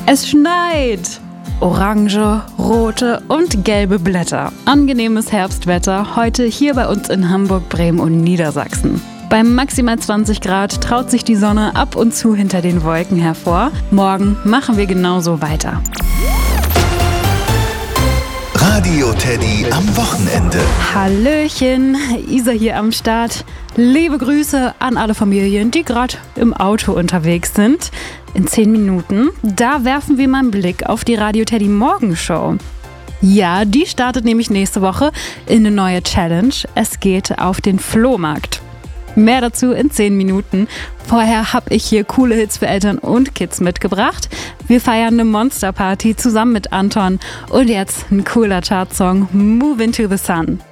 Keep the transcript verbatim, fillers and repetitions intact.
Es schneit! Orange, rote und gelbe Blätter. Angenehmes Herbstwetter heute hier bei uns in Hamburg, Bremen und Niedersachsen. Bei maximal zwanzig Grad traut sich die Sonne ab und zu hinter den Wolken hervor. Morgen machen wir genauso weiter. Radio Teddy am Wochenende. Hallöchen, Isa hier am Start. Liebe Grüße an alle Familien, die gerade im Auto unterwegs sind. In zehn Minuten, da werfen wir mal einen Blick auf die Radio Teddy Morgenshow. Ja, die startet nämlich nächste Woche in eine neue Challenge. Es geht auf den Flohmarkt. Mehr dazu in zehn Minuten. Vorher habe ich hier coole Hits für Eltern und Kids mitgebracht. Wir feiern eine Monsterparty zusammen mit Anton. Und jetzt ein cooler Chartsong, Move into the Sun.